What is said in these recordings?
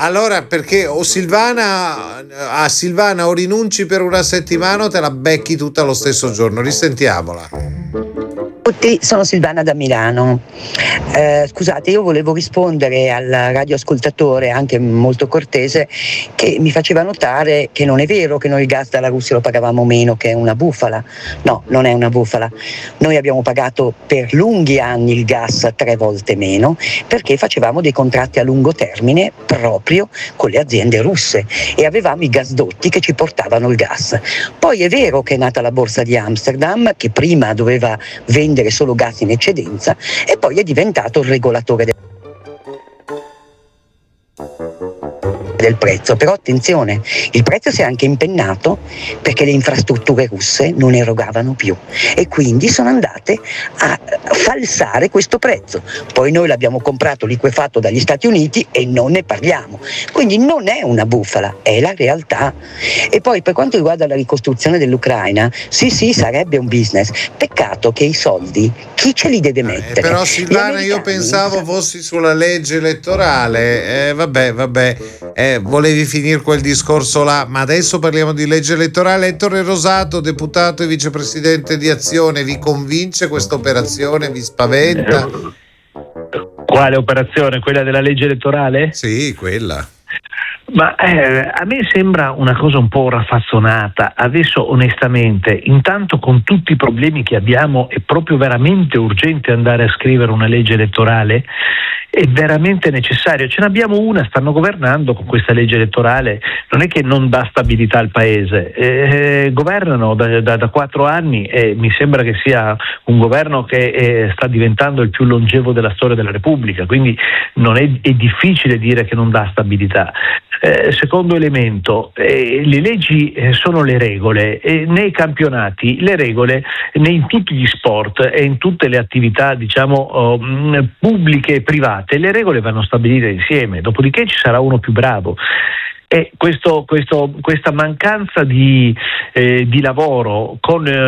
allora perché a Silvana o rinunci per una settimana o te la becchi tutta lo stesso giorno. Risentiamola. Sono Silvana da Milano. Scusate, io volevo rispondere al radioascoltatore, anche molto cortese, che mi faceva notare che non è vero che noi il gas dalla Russia lo pagavamo meno, che è una bufala. No, non è una bufala. Noi abbiamo pagato per lunghi anni il gas 3 volte meno perché facevamo dei contratti a lungo termine proprio con le aziende russe e avevamo i gasdotti che ci portavano il gas. Poi è vero che è nata la borsa di Amsterdam, che prima doveva vendere solo gas in eccedenza e poi è diventato il regolatore del prezzo. Però attenzione, il prezzo si è anche impennato perché le infrastrutture russe non erogavano più e quindi sono andate a falsare questo prezzo. Poi noi l'abbiamo comprato liquefatto dagli Stati Uniti e non ne parliamo, quindi non è una bufala, è la realtà. E poi per quanto riguarda la ricostruzione dell'Ucraina, sì, sarebbe un business, peccato che i soldi chi ce li deve mettere? Però Silvana, io pensavo fossi sulla legge elettorale, vabbè, volevi finire quel discorso là, ma adesso parliamo di legge elettorale. Ettore Rosato, deputato e vicepresidente di Azione, vi convince questa operazione? Vi spaventa? Quale operazione? Quella della legge elettorale? Sì, quella. Ma a me sembra una cosa un po' raffazzonata. Adesso onestamente, intanto con tutti i problemi che abbiamo, è proprio veramente urgente andare a scrivere una legge elettorale? È veramente necessario? Ce n'abbiamo una, stanno governando con questa legge elettorale, non è che non dà stabilità al paese, governano da 4 anni e mi sembra che sia un governo che sta diventando il più longevo della storia della Repubblica, quindi è difficile dire che non dà stabilità. Secondo elemento, le leggi sono le regole, nei campionati le regole, in tutti gli sport e in tutte le attività pubbliche e private, le regole vanno stabilite insieme, dopodiché ci sarà uno più bravo. E questa mancanza di lavoro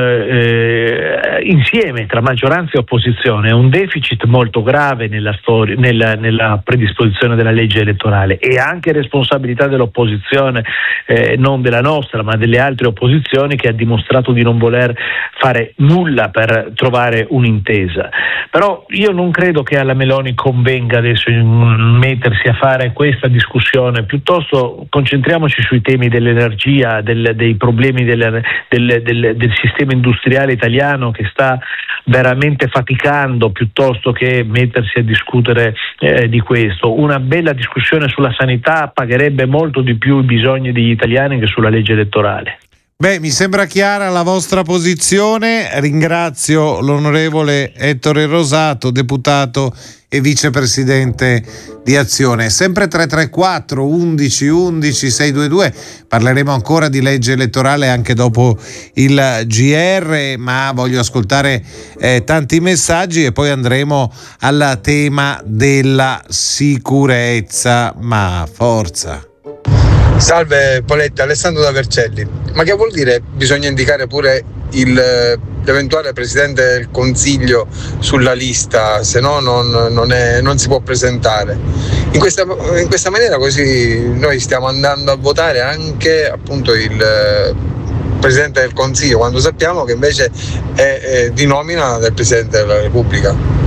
insieme tra maggioranza e opposizione è un deficit molto grave nella predisposizione della legge elettorale, e anche responsabilità dell'opposizione, non della nostra ma delle altre opposizioni, che ha dimostrato di non voler fare nulla per trovare un'intesa. Però io non credo che alla Meloni convenga adesso mettersi a fare questa discussione, piuttosto concentriamoci sui temi dell'energia, dei problemi del sistema industriale italiano che sta veramente faticando, piuttosto che mettersi a discutere di questo. Una bella discussione sulla sanità pagherebbe molto di più i bisogni degli italiani che sulla legge elettorale. Beh, mi sembra chiara la vostra posizione. Ringrazio l'onorevole Ettore Rosato, deputato e vicepresidente di Azione. Sempre 334 11 11 622. Parleremo ancora di legge elettorale anche dopo il GR, ma voglio ascoltare tanti messaggi e poi andremo al tema della sicurezza. Ma forza! Salve Poletti, Alessandro da Vercelli. Ma che vuol dire bisogna indicare pure l'eventuale Presidente del Consiglio sulla lista, se no non si può presentare? In questa maniera così noi stiamo andando a votare anche appunto il Presidente del Consiglio, quando sappiamo che invece è di nomina del Presidente della Repubblica.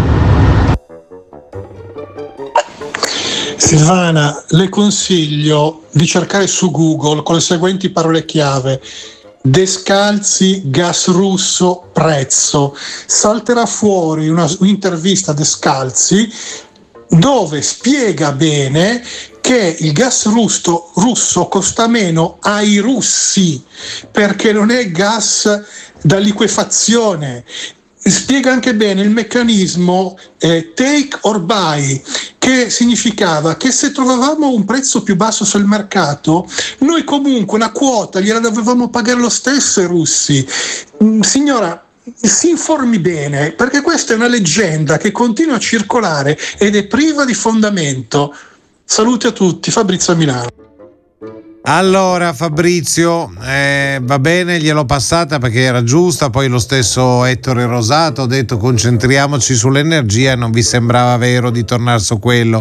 Silvana, le consiglio di cercare su Google con le seguenti parole chiave: Descalzi, gas russo, prezzo. Salterà fuori un'intervista a Descalzi dove spiega bene che il gas russo costa meno ai russi perché non è gas da liquefazione. Spiega anche bene il meccanismo take or buy, che significava che se trovavamo un prezzo più basso sul mercato, noi comunque una quota gliela dovevamo pagare lo stesso ai russi. Signora, si informi bene, perché questa è una leggenda che continua a circolare ed è priva di fondamento. Saluti a tutti, Fabrizio Milano. Allora Fabrizio, va bene, gliel'ho passata perché era giusta. Poi lo stesso Ettore Rosato ha detto concentriamoci sull'energia e non vi sembrava vero di tornare su quello.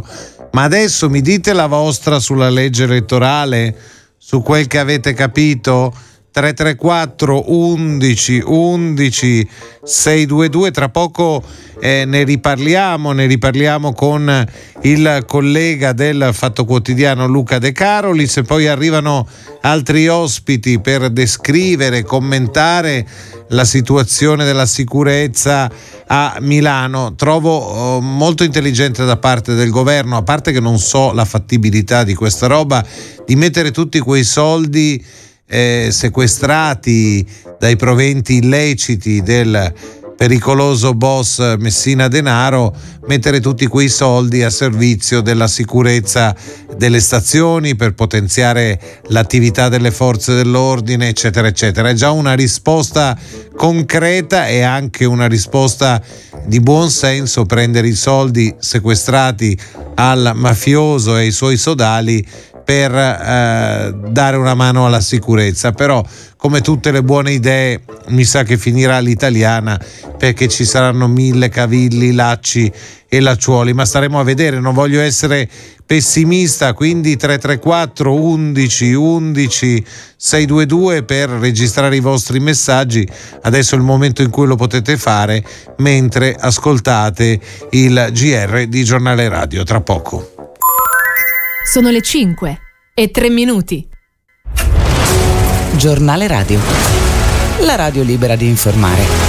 Ma adesso mi dite la vostra sulla legge elettorale, su quel che avete capito. 334 11 11 622. Tra poco ne riparliamo con il collega del Fatto Quotidiano Luca De Carolis, e poi arrivano altri ospiti per descrivere, commentare la situazione della sicurezza a Milano. Trovo molto intelligente da parte del governo, a parte che non so la fattibilità di questa roba, di mettere tutti quei soldi sequestrati dai proventi illeciti del pericoloso boss Messina Denaro, mettere tutti quei soldi a servizio della sicurezza delle stazioni per potenziare l'attività delle forze dell'ordine, eccetera eccetera. È già una risposta concreta e anche una risposta di buon senso prendere i soldi sequestrati al mafioso e ai suoi sodali per dare una mano alla sicurezza. Però, come tutte le buone idee, mi sa che finirà all'italiana, perché ci saranno 1000 cavilli, lacci e lacciuoli, ma staremo a vedere. Non voglio essere pessimista, quindi 334 11 11 622 per registrare i vostri messaggi. Adesso è il momento in cui lo potete fare mentre ascoltate il GR di Giornale Radio. Tra poco. Sono le 5:03. Giornale Radio, la radio libera di informare.